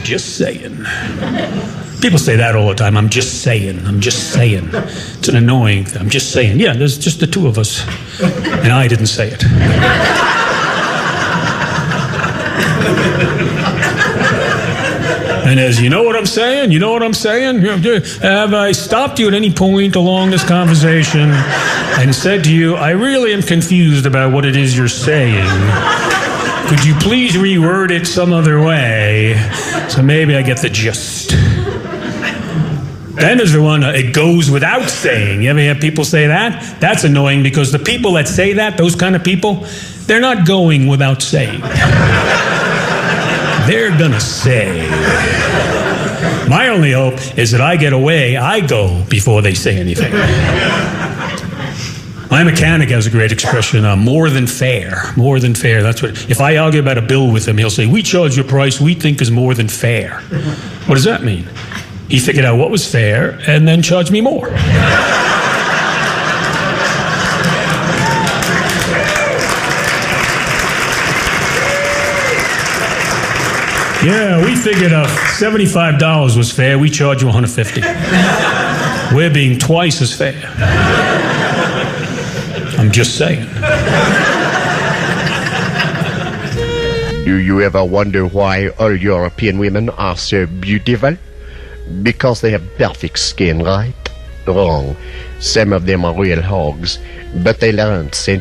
just saying. People say that all the time. I'm just saying. I'm just saying. It's an annoying thing. I'm just saying. Yeah, there's just the two of us. And I didn't say it. And as you know what I'm saying? You know what I'm saying? Have I stopped you at any point along this conversation and said to you, I really am confused about what it is you're saying. Could you please reword it some other way so maybe I get the gist? Then there's the one, it goes without saying. You ever hear people say that? That's annoying because the people that say that, those kind of people, they're not going without saying. They're gonna say. My only hope is that I get away, I go before they say anything. My mechanic has a great expression, more than fair. More than fair. That's what. If I argue about a bill with him, he'll say, we charge you a price we think is more than fair. What does that mean? He figured out what was fair and then charged me more. Yeah, we figured out $75 was fair. We charge you $150. We're being twice as fair. I'm just saying. Do you ever wonder why all European women are so beautiful? Because they have perfect skin, right? Wrong. Some of them are real hogs, but they learned St.